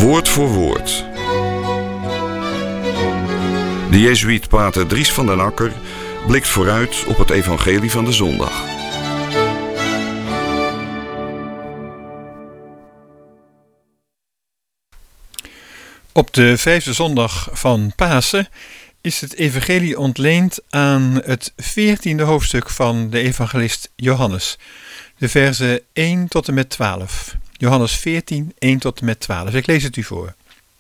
Woord voor woord. De jezuïet pater Dries van den Akker blikt vooruit op het evangelie van de zondag. Op de 5e zondag van Pasen is het evangelie ontleend aan het 14e hoofdstuk van de evangelist Johannes. De verzen 1 tot en met 12. Johannes 14, 1 tot en met 12. Ik lees het u voor.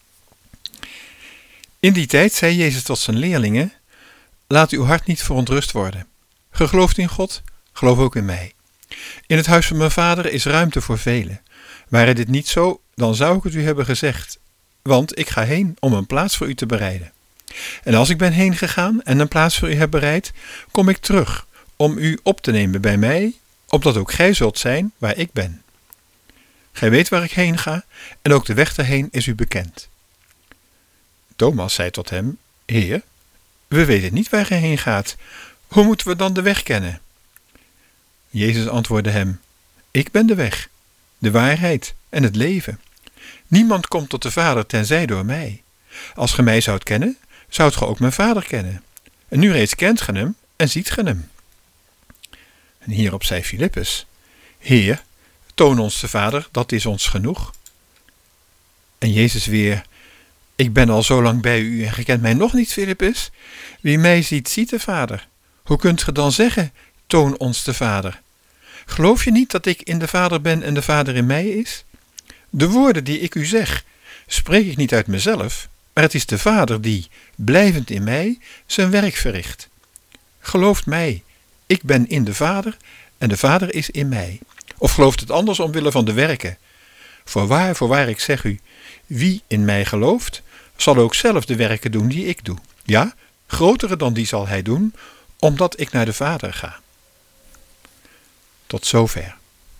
In die tijd zei Jezus tot zijn leerlingen: laat uw hart niet verontrust worden. Ge gelooft in God, geloof ook in mij. In het huis van mijn vader is ruimte voor velen. Ware dit niet zo, dan zou ik het u hebben gezegd. Want ik ga heen om een plaats voor u te bereiden. En als ik ben heen gegaan en een plaats voor u heb bereid, kom ik terug om u op te nemen bij mij, opdat ook gij zult zijn waar ik ben. Gij weet waar ik heen ga, en ook de weg daarheen is u bekend. Thomas zei tot hem: Heer, we weten niet waar gij heen gaat. Hoe moeten we dan de weg kennen? Jezus antwoordde hem: Ik ben de weg, de waarheid en het leven. Niemand komt tot de Vader tenzij door mij. Als ge mij zoudt kennen, zoudt ge ook mijn Vader kennen. En nu reeds kent ge hem en ziet ge hem. En hierop zei Filippus: Heer, toon ons de Vader, dat is ons genoeg. En Jezus weer: Ik ben al zo lang bij u en ge kent mij nog niet, Filippus. Wie mij ziet, ziet de Vader. Hoe kunt ge dan zeggen: toon ons de Vader? Geloof je niet dat ik in de Vader ben en de Vader in mij is? De woorden die ik u zeg, spreek ik niet uit mezelf, maar het is de Vader die, blijvend in mij, zijn werk verricht. Gelooft mij, ik ben in de Vader en de Vader is in mij. Of gelooft het anders omwille van de werken? Voorwaar, ik zeg u, wie in mij gelooft, zal ook zelf de werken doen die ik doe. Ja, grotere dan die zal hij doen, omdat ik naar de Vader ga. Tot zover.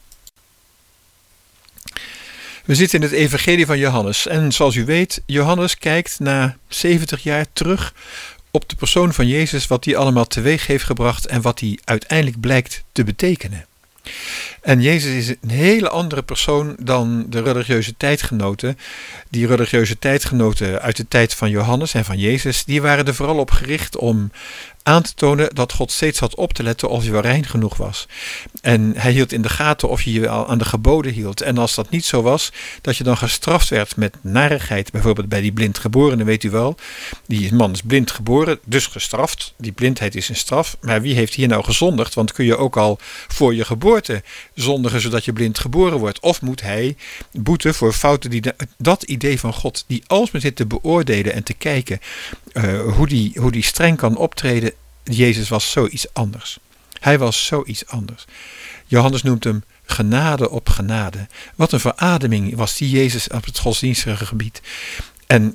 We zitten in het evangelie van Johannes en zoals u weet, Johannes kijkt na 70 jaar terug op de persoon van Jezus, wat hij allemaal teweeg heeft gebracht en wat hij uiteindelijk blijkt te betekenen. En Jezus is een hele andere persoon dan de religieuze tijdgenoten. Die religieuze tijdgenoten uit de tijd van Johannes en van Jezus, die waren er vooral op gericht om aan te tonen dat God steeds had op te letten of je wel rein genoeg was. En hij hield in de gaten of je je al aan de geboden hield. En als dat niet zo was, dat je dan gestraft werd met narigheid. Bijvoorbeeld bij die blindgeborene, weet u wel. Die man is blind geboren, dus gestraft. Die blindheid is een straf. Maar wie heeft hier nou gezondigd? Want kun je ook al voor je geboorte zondigen zodat je blind geboren wordt? Of moet hij boeten voor fouten die dat idee van God, die alsmaar zit te beoordelen en te kijken hoe die streng kan optreden. Jezus was zoiets anders. Hij was zoiets anders. Johannes noemt hem genade op genade. Wat een verademing was die Jezus op het godsdienstige gebied. En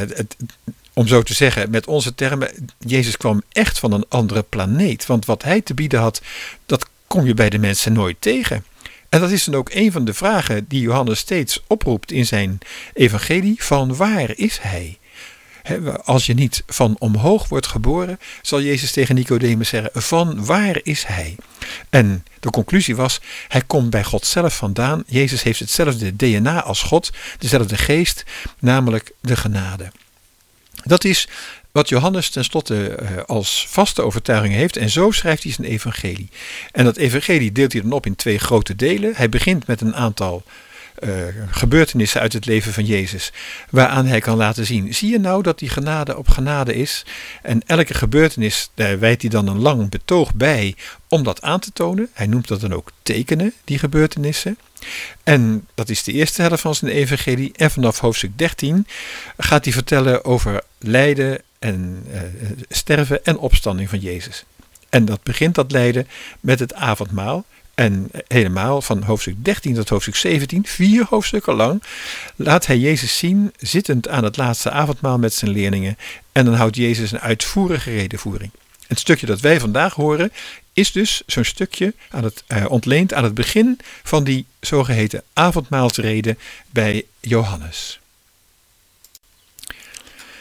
om zo te zeggen, met onze termen, Jezus kwam echt van een andere planeet. Want wat hij te bieden had, dat kom je bij de mensen nooit tegen. En dat is dan ook een van de vragen die Johannes steeds oproept in zijn evangelie: van waar is hij? Als je niet van omhoog wordt geboren, zal Jezus tegen Nicodemus zeggen: van waar is hij? En de conclusie was: hij komt bij God zelf vandaan. Jezus heeft hetzelfde DNA als God, dezelfde geest, namelijk de genade. Dat is wat Johannes tenslotte als vaste overtuiging heeft, en zo schrijft hij zijn evangelie. En dat evangelie deelt hij dan op in 2 grote delen. Hij begint met een aantal gebeurtenissen uit het leven van Jezus, waaraan hij kan laten zien: zie je nou dat die genade op genade is? En elke gebeurtenis, daar wijdt hij dan een lang betoog bij om dat aan te tonen. Hij noemt dat dan ook tekenen, die gebeurtenissen. En dat is de eerste helft van zijn evangelie. En vanaf hoofdstuk 13 gaat hij vertellen over lijden en sterven en opstanding van Jezus. En dat begint, dat lijden, met het avondmaal. En helemaal van hoofdstuk 13 tot hoofdstuk 17, 4 hoofdstukken lang, laat hij Jezus zien zittend aan het laatste avondmaal met zijn leerlingen. En dan houdt Jezus een uitvoerige redevoering. Het stukje dat wij vandaag horen is dus zo'n stukje ontleend aan het begin van die zogeheten avondmaalsrede bij Johannes.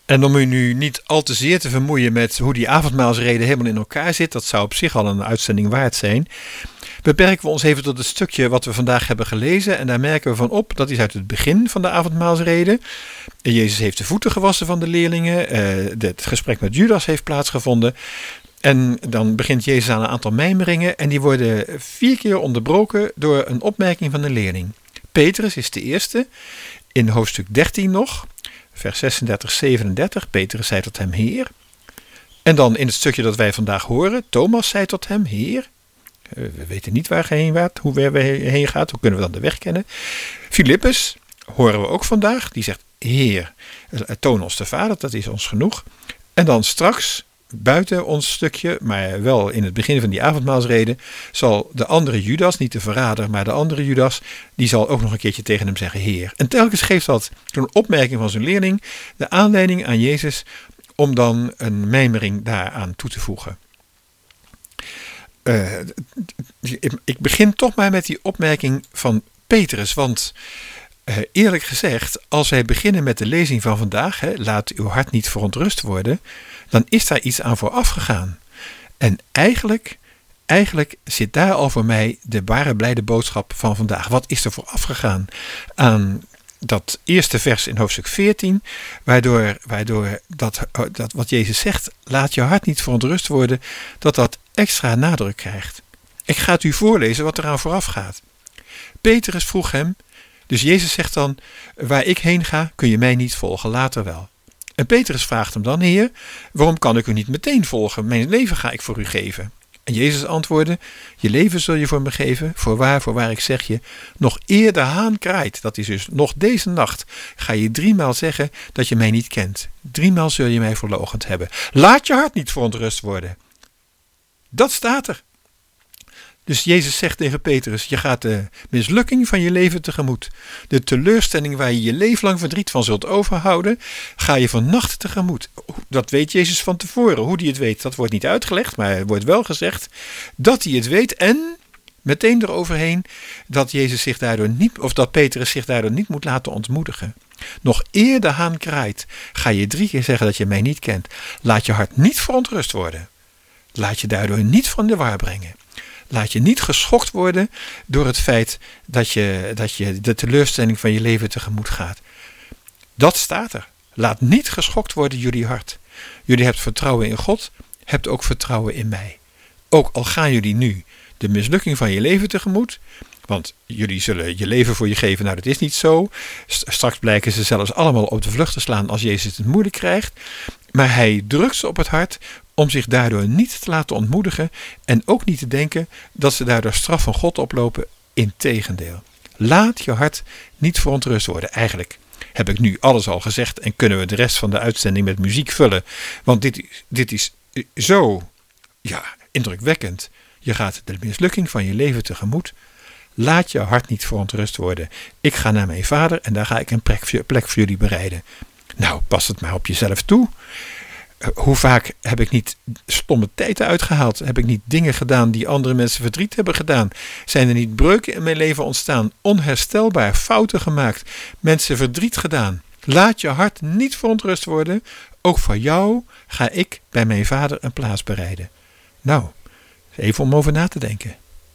En om u nu niet al te zeer te vermoeien met hoe die avondmaalsrede helemaal in elkaar zit, dat zou op zich al een uitzending waard zijn, beperken we ons even tot het stukje wat we vandaag hebben gelezen. En daar merken we van op, dat is uit het begin van de avondmaalsrede. Jezus heeft de voeten gewassen van de leerlingen. Het gesprek met Judas heeft plaatsgevonden. En dan begint Jezus aan een aantal mijmeringen. En die worden 4 keer onderbroken door een opmerking van een leerling. Petrus is de eerste. In hoofdstuk 13 nog, vers 36, 37. Petrus zei tot hem, Heer. En dan in het stukje dat wij vandaag horen. Thomas zei tot hem, Heer. We weten niet waar hij heen gaat, hoe ver we heen gaat. Hoe kunnen we dan de weg kennen? Filippus horen we ook vandaag. Die zegt, Heer, toon ons de Vader, dat is ons genoeg. En dan straks, buiten ons stukje, maar wel in het begin van die avondmaalsrede, zal de andere Judas, niet de verrader, maar de andere Judas, die zal ook nog een keertje tegen hem zeggen, Heer. En telkens geeft dat een opmerking van zijn leerling de aanleiding aan Jezus om dan een mijmering daaraan toe te voegen. Ik begin toch maar met die opmerking van Petrus, want eerlijk gezegd, als wij beginnen met de lezing van vandaag, laat uw hart niet verontrust worden, dan is daar iets aan vooraf gegaan. En eigenlijk zit daar al voor mij de ware blijde boodschap van vandaag. Wat is er vooraf gegaan aan dat eerste vers in hoofdstuk 14, waardoor dat wat Jezus zegt, laat je hart niet verontrust worden, dat extra nadruk krijgt. Ik ga het u voorlezen wat eraan vooraf gaat. Petrus vroeg hem, dus Jezus zegt dan, waar ik heen ga, kun je mij niet volgen, later wel. En Petrus vraagt hem dan, Heer, waarom kan ik u niet meteen volgen? Mijn leven ga ik voor u geven. En Jezus antwoordde, je leven zul je voor me geven, voorwaar ik zeg je, nog eer de haan kraait, dat is dus nog deze nacht, ga je 3 maal zeggen dat je mij niet kent. 3 maal zul je mij verloochend hebben. Laat je hart niet verontrust worden. Dat staat er. Dus Jezus zegt tegen Petrus, je gaat de mislukking van je leven tegemoet. De teleurstelling waar je je leven lang verdriet van zult overhouden, ga je vannacht tegemoet. Dat weet Jezus van tevoren. Hoe hij het weet, dat wordt niet uitgelegd, maar er wordt wel gezegd dat hij het weet en meteen eroverheen dat dat Petrus zich daardoor niet moet laten ontmoedigen. Nog eer de haan kraait, ga je 3 keer zeggen dat je mij niet kent. Laat je hart niet verontrust worden. Laat je daardoor niet van de war brengen. Laat je niet geschokt worden door het feit dat je de teleurstelling van je leven tegemoet gaat. Dat staat er. Laat niet geschokt worden jullie hart. Jullie hebt vertrouwen in God, hebt ook vertrouwen in mij. Ook al gaan jullie nu de mislukking van je leven tegemoet, want jullie zullen je leven voor je geven, nou dat is niet zo. Straks blijken ze zelfs allemaal op de vlucht te slaan als Jezus het moeilijk krijgt. Maar hij drukt ze op het hart om zich daardoor niet te laten ontmoedigen en ook niet te denken dat ze daardoor straf van God oplopen. Integendeel. Laat je hart niet verontrust worden. Eigenlijk heb ik nu alles al gezegd en kunnen we de rest van de uitzending met muziek vullen. Want dit is zo indrukwekkend. Je gaat de mislukking van je leven tegemoet. Laat je hart niet verontrust worden. Ik ga naar mijn Vader en daar ga ik een plek voor jullie bereiden. Nou, pas het maar op jezelf toe. Hoe vaak heb ik niet stomme tijden uitgehaald? Heb ik niet dingen gedaan die andere mensen verdriet hebben gedaan? Zijn er niet breuken in mijn leven ontstaan? Onherstelbaar, fouten gemaakt, mensen verdriet gedaan? Laat je hart niet verontrust worden. Ook voor jou ga ik bij mijn Vader een plaats bereiden. Nou, even om over na te denken.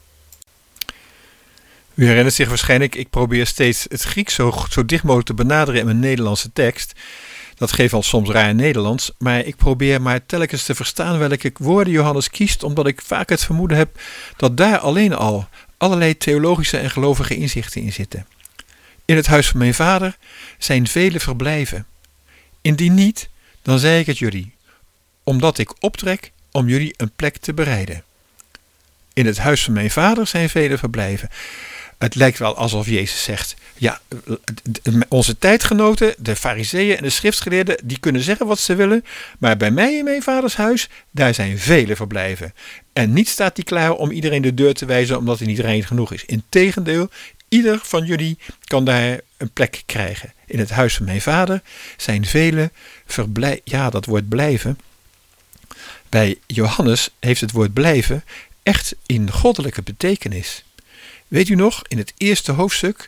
U herinnert zich waarschijnlijk, ik probeer steeds het Grieks zo dicht mogelijk te benaderen in mijn Nederlandse tekst. Dat geeft al soms raar Nederlands, maar ik probeer maar telkens te verstaan welke woorden Johannes kiest, omdat ik vaak het vermoeden heb dat daar alleen al allerlei theologische en gelovige inzichten in zitten. In het huis van mijn Vader zijn vele verblijven. Indien niet, dan zei ik het jullie, omdat ik optrek om jullie een plek te bereiden. In het huis van mijn Vader zijn vele verblijven. Het lijkt wel alsof Jezus zegt, ja, onze tijdgenoten, de farizeeën en de schriftgeleerden, die kunnen zeggen wat ze willen, maar bij mij in mijn Vaders huis, daar zijn vele verblijven. En niet staat hij klaar om iedereen de deur te wijzen omdat hij niet rein genoeg is. Integendeel, ieder van jullie kan daar een plek krijgen. In het huis van mijn Vader zijn vele verblijven. Ja, dat woord blijven. Bij Johannes heeft het woord blijven echt in goddelijke betekenis. Weet u nog, in het eerste hoofdstuk,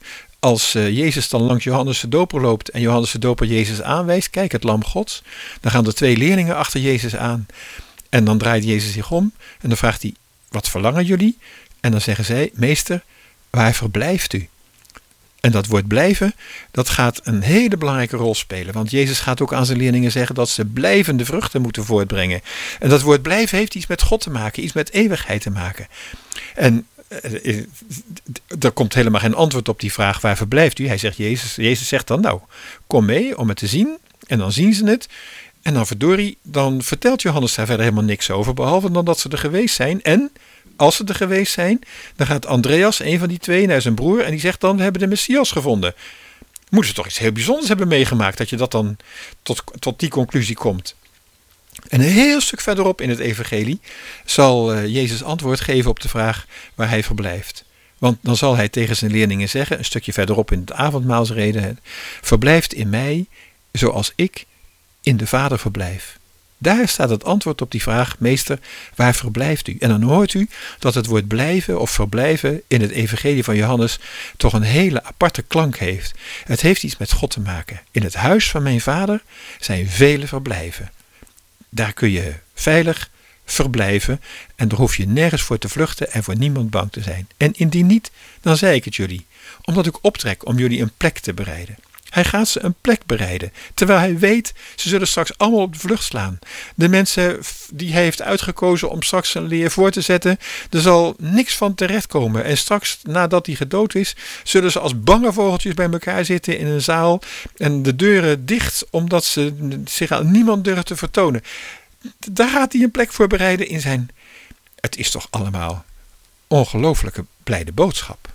als Jezus dan langs Johannes de Doper loopt en Johannes de Doper Jezus aanwijst, kijk, het lam Gods, dan gaan er 2 leerlingen achter Jezus aan. En dan draait Jezus zich om en dan vraagt hij, wat verlangen jullie? En dan zeggen zij, meester, waar verblijft u? En dat woord blijven, dat gaat een hele belangrijke rol spelen. Want Jezus gaat ook aan zijn leerlingen zeggen dat ze blijvende vruchten moeten voortbrengen. En dat woord blijven heeft iets met God te maken, iets met eeuwigheid te maken. En er komt helemaal geen antwoord op die vraag, waar verblijft u? Hij zegt, Jezus zegt dan, nou, kom mee om het te zien. En dan zien ze het. En dan verdorie, dan vertelt Johannes daar verder helemaal niks over, behalve dan dat ze er geweest zijn. En als ze er geweest zijn, dan gaat Andreas, een van die 2, naar zijn broer en die zegt dan, we hebben de Messias gevonden. Moeten ze toch iets heel bijzonders hebben meegemaakt, dat je dat dan tot die conclusie komt. En een heel stuk verderop in het evangelie zal Jezus antwoord geven op de vraag waar hij verblijft. Want dan zal hij tegen zijn leerlingen zeggen, een stukje verderop in het avondmaalsrede, verblijft in mij zoals ik in de Vader verblijf. Daar staat het antwoord op die vraag, meester, waar verblijft u? En dan hoort u dat het woord blijven of verblijven in het evangelie van Johannes toch een hele aparte klank heeft. Het heeft iets met God te maken. In het huis van mijn Vader zijn vele verblijven. Daar kun je veilig verblijven en daar hoef je nergens voor te vluchten en voor niemand bang te zijn. En indien niet, dan zei ik het jullie, omdat ik optrek om jullie een plek te bereiden. Hij gaat ze een plek bereiden, terwijl hij weet, ze zullen straks allemaal op de vlucht slaan. De mensen die hij heeft uitgekozen om straks zijn leer voor te zetten, er zal niks van terechtkomen. En straks, nadat hij gedood is, zullen ze als bange vogeltjes bij elkaar zitten in een zaal en de deuren dicht, omdat ze zich aan niemand durven te vertonen. Daar gaat hij een plek voor bereiden in zijn... Het is toch allemaal ongelooflijke blijde boodschap.